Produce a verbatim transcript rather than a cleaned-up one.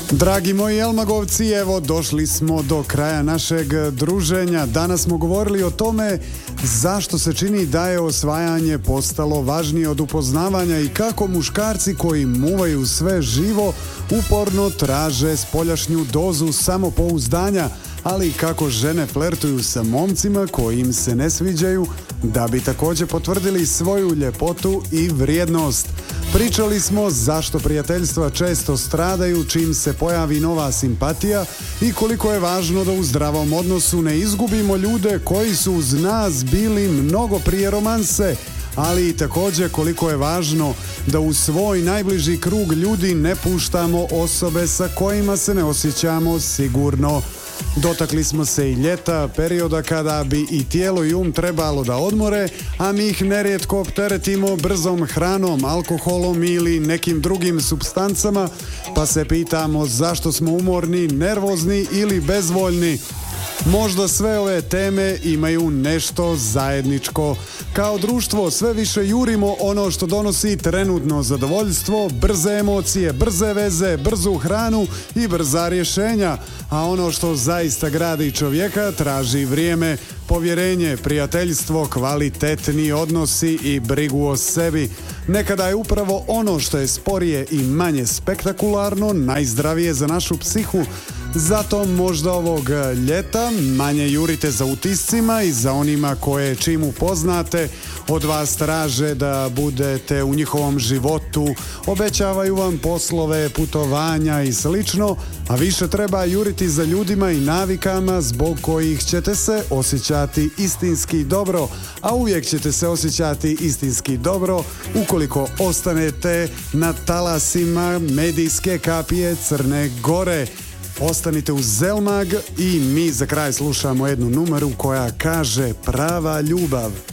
Dragi moji Elmagovci, evo došli smo do kraja našeg druženja. Danas smo govorili o tome zašto se čini da je osvajanje postalo važnije od upoznavanja i kako muškarci koji muvaju sve živo uporno traže spoljašnju dozu samopouzdanja, ali i kako žene flertuju sa momcima koji im se ne sviđaju da bi također potvrdili svoju ljepotu i vrijednost. Pričali smo zašto prijateljstva često stradaju čim se pojavi nova simpatija i koliko je važno da u zdravom odnosu ne izgubimo ljude koji su uz nas bili mnogo prije romanse, ali i također koliko je važno da u svoj najbliži krug ljudi ne puštamo osobe sa kojima se ne osjećamo sigurno. Dotakli smo se i ljeta, perioda kada bi i tijelo i um trebalo da odmore, a mi ih nerijetko opteretimo brzom hranom, alkoholom ili nekim drugim supstancama, pa se pitamo zašto smo umorni, nervozni ili bezvoljni. Možda sve ove teme imaju nešto zajedničko. Kao društvo sve više jurimo ono što donosi trenutno zadovoljstvo, brze emocije, brze veze, brzu hranu i brza rješenja, a ono što zaista gradi čovjeka traži vrijeme, povjerenje, prijateljstvo, kvalitetni odnosi i brigu o sebi. Nekada je upravo ono što je sporije i manje spektakularno najzdravije za našu psihu. Zato možda ovog ljeta manje jurite za utiscima i za onima koje čim upoznate od vas traže da budete u njihovom životu, obećavaju vam poslove, putovanja i slično, a više treba juriti za ljudima i navikama zbog kojih ćete se osjećati istinski dobro, a uvijek ćete se osjećati istinski dobro ukoliko ostanete na talasima medijske kapije Crne Gore. Ostanite uz Zelmag i mi za kraj slušamo jednu numeru koja kaže prava ljubav.